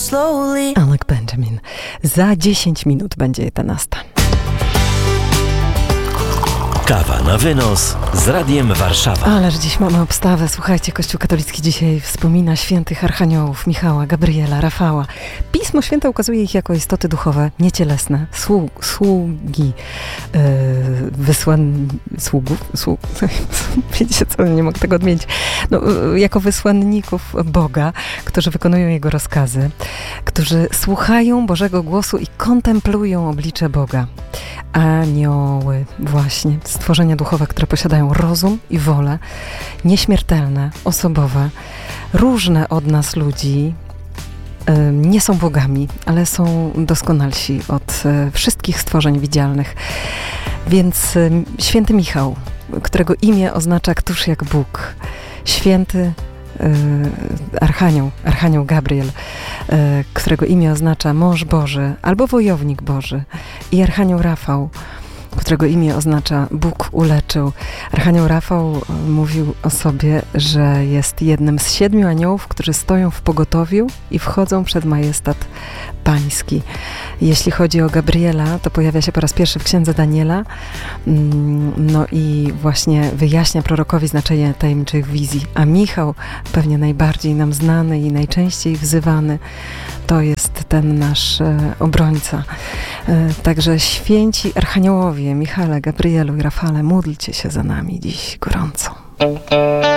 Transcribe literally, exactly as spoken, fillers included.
slowly. Alec Benjamin. Za dziesięć minut będzie jedenasta. Kawa na wynos z Radiem Warszawa. Ależ dziś mamy obstawę. Słuchajcie, Kościół katolicki dzisiaj wspomina świętych archaniołów Michała, Gabriela, Rafała. Pismo Święte ukazuje ich jako istoty duchowe, niecielesne, sług, sługi, yy, wysłan... sługów, sług... wiecie co, nie mogę tego odmienić. No, yy, jako wysłanników Boga, którzy wykonują Jego rozkazy, którzy słuchają Bożego głosu i kontemplują oblicze Boga. Anioły, właśnie, stworzenia duchowe, które posiadają rozum i wolę, nieśmiertelne, osobowe, różne od nas ludzi, y, nie są bogami, ale są doskonalsi od y, wszystkich stworzeń widzialnych. Więc y, święty Michał, którego imię oznacza któż jak Bóg, święty y, Archanioł, Archanioł Gabriel, y, którego imię oznacza mąż Boży albo wojownik Boży, i Archanioł Rafał, którego imię oznacza Bóg uleczył. Archanioł Rafał mówił o sobie, że jest jednym z siedmiu aniołów, którzy stoją w pogotowiu i wchodzą przed majestat pański. Jeśli chodzi o Gabriela, to pojawia się po raz pierwszy w księdze Daniela, no i właśnie wyjaśnia prorokowi znaczenie tajemniczych wizji. A Michał, pewnie najbardziej nam znany i najczęściej wzywany, to jest ten nasz e, obrońca. E, także święci archaniołowie, Michale, Gabrielu i Rafale, módlcie się za nami dziś gorąco.